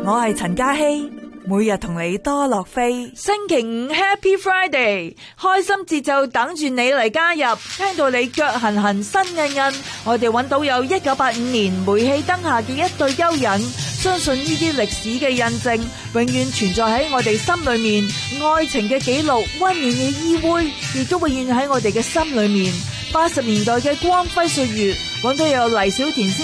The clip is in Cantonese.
我係陳嘉希，每日同你多樂飛。星期五 Happy Friday， 開心節奏等住你嚟加入，聽到你腳痕痕心印印。我哋揾到有1985年煤氣燈下嘅一對蚯蚓，相信呢啲歷史嘅印證永遠存在喺我哋心裏面，愛情嘅記錄，溫暖嘅依偎，亦都永遠喺我哋嘅心裏面。80年代嘅光輝歲月，揾到有黎小田先